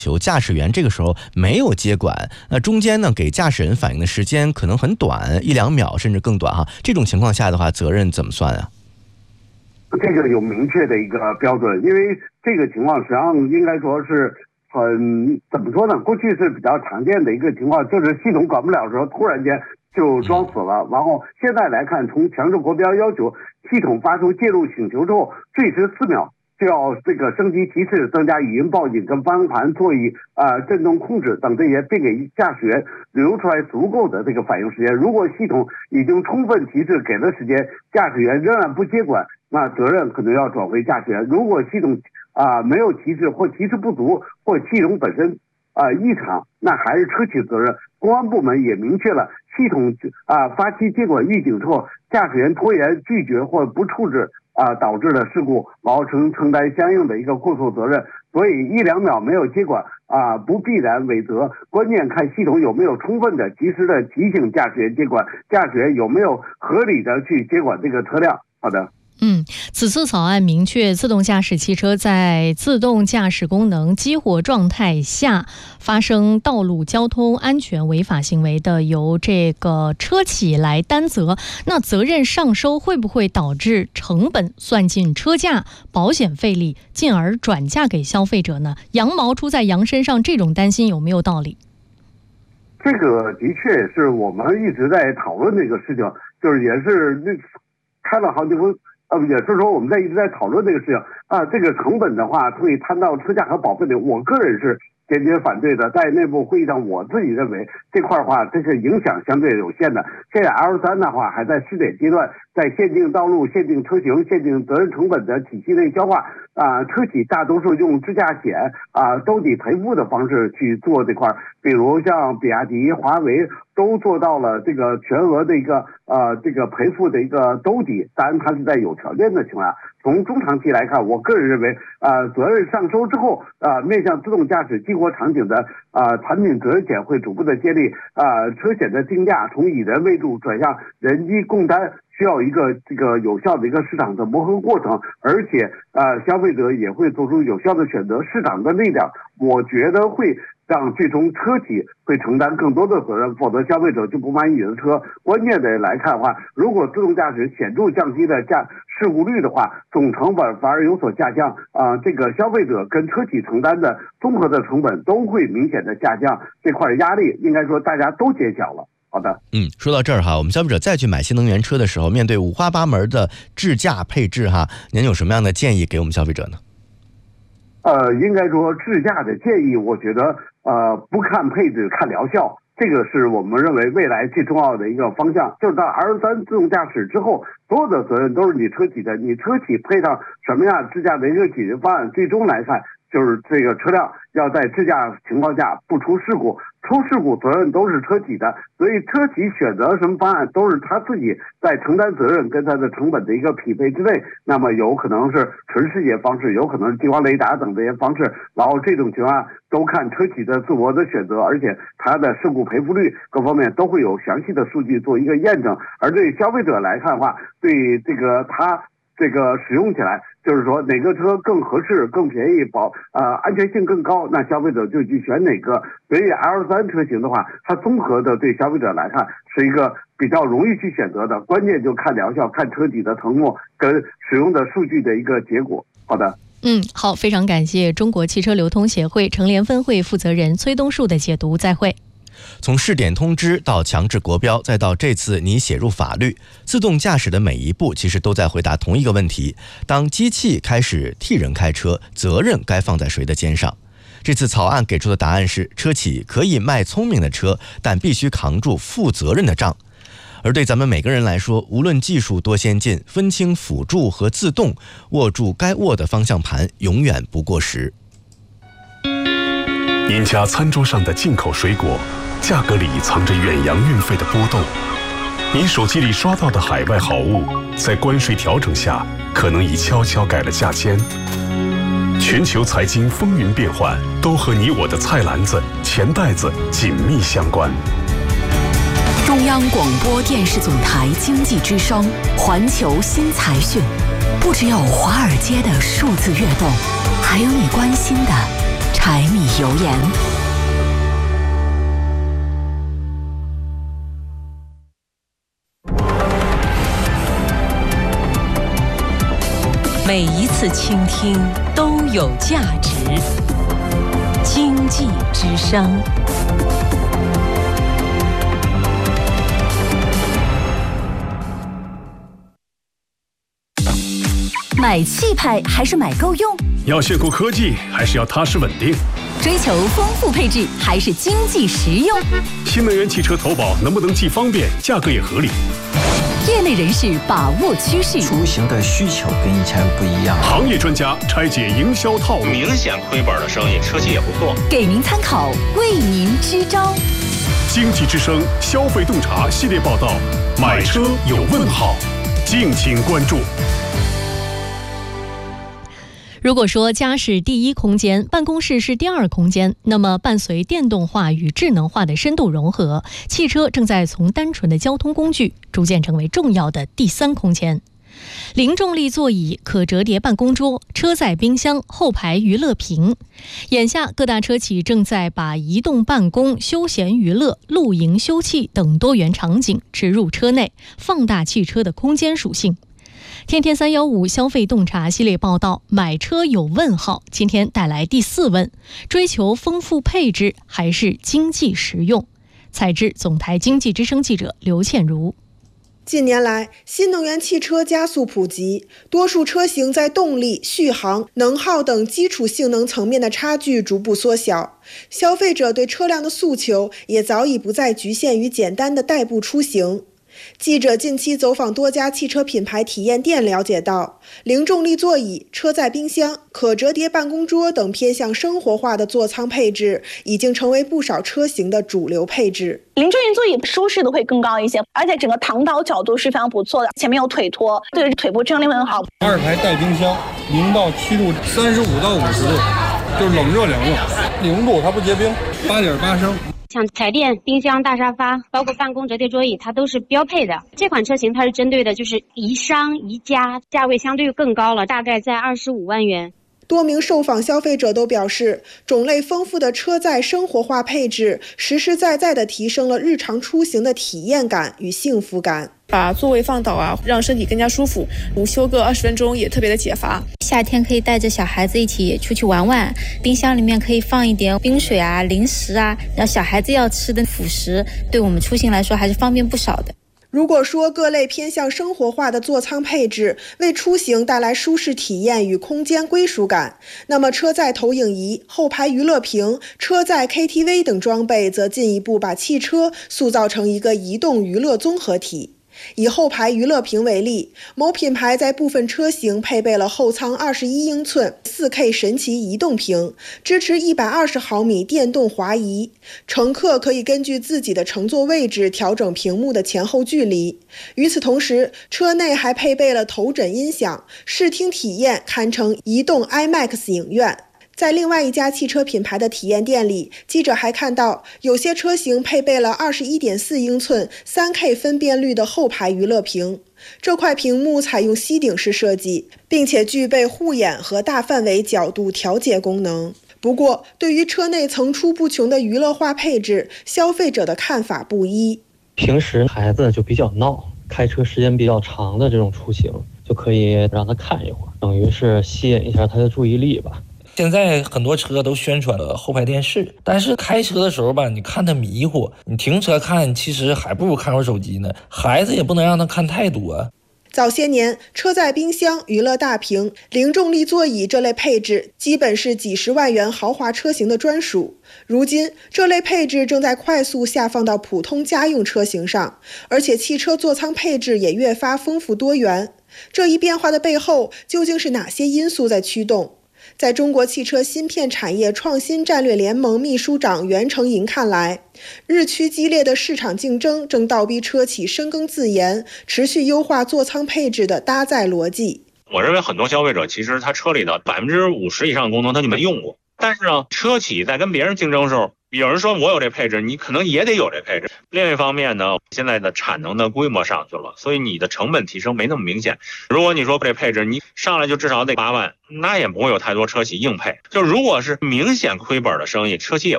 求驾驶员这个时候没有接管，那中间呢给驾驶人反应的时间可能很短，1-2秒甚至更短哈。这种情况下的话，责任怎么算啊？ 这个有明确的一个标准，因为这个情况实际上应该说是怎么说呢？过去是比较常见的一个情况，就是系统管不了的时候，突然间就装死了。然后现在来看，从强制国标要求系统发出介入请求之后，最迟4秒。就要这个升级提示，增加语音报警跟方向盘座椅震动控制等这些，并给驾驶员留出来足够的这个反应时间。如果系统已经充分提示给了时间，驾驶员仍然不接管，那责任可能要转回驾驶员。如果系统没有提示或提示不足，或系统本身异常，那还是车企责任。公安部门也明确了，系统发起接管预警之后，驾驶员拖延、拒绝或不处置导致的事故，然后承担相应的一个过错责任。所以1-2秒没有接管不必然违责，关键看系统有没有充分的、及时的提醒驾驶员接管，驾驶员有没有合理的去接管这个车辆。好的。 此次草案明确，自动驾驶汽车在自动驾驶功能激活状态下发生道路交通安全违法行为的，由这个车企来担责。那责任上收会不会导致成本算进车价、保险费里，进而转嫁给消费者呢？羊毛出在羊身上，这种担心有没有道理？ 这个的确是我们一直在讨论这个事情，就是也是开了好几回。也就是说，我们一直在讨论这个事情这个成本的话会摊到车价和保费里，我个人是坚决反对的。在内部会议上，我自己认为这块的话，这个影响相对有限的。现在 L3 的话还在试点阶段，在限定道路、限定车型、限定责任成本的体系内消化车企大多数用自驾险兜底赔付的方式去做这块，比如像比亚迪、华为都做到了这个全额的一个这个赔付的一个兜底，当然它是在有条件的情况下。从中长期来看，我个人认为责任上收之后面向自动驾驶激活场景的产品责任险会逐步的建立车险的定价从以人为主转向人机共担，需要一个这个有效的一个市场的磨合过程，而且消费者也会做出有效的选择。市场的力量，我觉得会让最终车企会承担更多的责任，否则消费者就不满意你的车。关键的来看的话，如果自动驾驶显著降低了事故率的话，总成本反而有所下降这个消费者跟车企承担的综合的成本都会明显的下降，这块压力应该说大家都减小了。好的， 说到这儿哈，我们消费者再去买新能源车的时候，面对五花八门的智驾配置哈，您有什么样的建议给我们消费者呢？ 应该说智驾的建议，我觉得不看配置看疗效，这个是我们认为未来最重要的一个方向。就是到 L3 自动驾驶之后，所有的责任都是你车企的，你车企配上什么样智驾的一个解决方案，最终来看就是这个车辆要在智驾情况下不出事故，出事故责任都是车企的，所以车企选择什么方案都是他自己在承担责任跟他的成本的一个匹配之内。那么有可能是纯视觉方式，有可能是激光雷达等这些方式，然后这种情况都看车企的自我的选择，而且它的事故赔付率各方面都会有详细的数据做一个验证。而对消费者来看的话，对这个它这个使用起来，就是说哪个车更合适、更便宜、安全性更高，那消费者就去选哪个。所以 L3 车型的话，它综合的对消费者来看是一个比较容易去选择的，关键就看疗效、看车企的承诺跟使用的数据的一个结果。好的。 好，非常感谢中国汽车流通协会成联分会负责人崔东树的解读，再会。 从试点通知到强制国标，再到这次你写入法律，自动驾驶的每一步其实都在回答同一个问题：当机器开始替人开车，责任该放在谁的肩上？这次草案给出的答案是，车企可以卖聪明的车，但必须扛住负责任的账。而对咱们每个人来说，无论技术多先进，分清辅助和自动，握住该握的方向盘，永远不过时。 您家餐桌上的进口水果，价格里藏着远洋运费的波动；您手机里刷到的海外好物，在关税调整下，可能已悄悄改了价签。全球财经风云变幻，都和你我的菜篮子、钱袋子紧密相关。 中央广播电视总台经济之声，环球新财讯，不只有华尔街的数字跃动，还有你关心的柴米油盐。每一次倾听都有价值。经济之声。买气派还是买够用？ 要炫酷科技还是要踏实稳定？ 追求丰富配置还是经济实用？ 新能源汽车投保能不能既方便，价格也合理？ 业内人士把握趋势， 出行的需求跟以前不一样。 行业专家拆解营销套路， 明显亏本的生意，车企也不做， 给您参考，为您支招。 经济之声消费洞察系列报道，买车有问号，敬请关注。 如果说家是第一空间，办公室是第二空间，那么伴随电动化与智能化的深度融合，汽车正在从单纯的交通工具逐渐成为重要的第三空间。零重力座椅、可折叠办公桌、车载冰箱、后排娱乐屏，眼下各大车企正在把移动办公、休闲娱乐、露营休憩等多元场景植入车内，放大汽车的空间属性。天天315消费洞察系列报道，买车有问号，今天带来第4问：追求丰富配置还是经济实用？采制总台经济之声记者刘倩如。 近年来，新能源汽车加速普及，多数车型在动力、续航、能耗等基础性能层面的差距逐步缩小，消费者对车辆的诉求也早已不再局限于简单的代步出行。记者近期走访多家汽车品牌体验店，了解到，零重力座椅、车载冰箱、可折叠办公桌等偏向生活化的座舱配置，已经成为不少车型的主流配置。 零重力座椅舒适度会更高一些，而且整个躺倒角度是非常不错的，前面有腿托，对腿部支撑力很好。 2排带冰箱，0到7度，35到50度，就是冷热两用。0度它不结冰，8.8升。 像彩电、冰箱、大沙发，包括办公折叠桌椅，它都是标配的。这款车型它是针对的就是宜商宜家，价位相对更高了，大概在25万元。 多名受访消费者都表示，种类丰富的车载生活化配置，实实在在地提升了日常出行的体验感与幸福感。 把座位放倒啊，让身体更加舒服，午休个20分钟也特别的解乏。 夏天可以带着小孩子一起出去玩玩，冰箱里面可以放一点冰水啊、零食啊，然后小孩子要吃的辅食，对我们出行来说还是方便不少的。 如果说各类偏向生活化的座舱配置为出行带来舒适体验与空间归属感，那么车载投影仪、后排娱乐屏、车载 KTV 等装备则进一步把汽车塑造成一个移动娱乐综合体。以后排娱乐屏为例，某品牌在部分车型配备了后舱21英寸 4K 神奇移动屏，支持120毫米电动滑移，乘客可以根据自己的乘坐位置调整屏幕的前后距离。与此同时，车内还配备了头枕音响，视听体验堪称移动 IMAX 影院。在另外一家汽车品牌的体验店里，记者还看到有些车型配备了21.4英寸 3K 分辨率的后排娱乐屏。这块屏幕采用吸顶式设计，并且具备护眼和大范围角度调节功能。不过，对于车内层出不穷的娱乐化配置，消费者的看法不一。 平时孩子就比较闹，开车时间比较长的这种出行，就可以让他看一会儿，等于是吸引一下他的注意力吧。 现在很多车都宣传了后排电视，但是开车的时候吧，你看它迷糊，你停车看其实还不如看会儿手机呢。孩子也不能让他看太多。 早些年，车载冰箱、娱乐大屏、零重力座椅这类配置基本是几十万元豪华车型的专属。如今，这类配置正在快速下放到普通家用车型上，而且汽车座舱配置也越发丰富多元。这一变化的背后，究竟是哪些因素在驱动？在中国汽车芯片产业创新战略联盟秘书长袁成银看来，日趋激烈的市场竞争正倒逼车企深耕自研，持续优化座舱配置的搭载逻辑。 我认为很多消费者其实他车里的50%以上的功能他就没用过，但是呢，车企在跟别人竞争的时候， 有人说我有这配置，你可能也得有这配置。另一方面呢，现在的产能的规模上去了，所以你的成本提升没那么明显。如果你说这配置你上来就至少得8万，那也不会有太多车企硬配。就如果是明显亏本的生意，车企也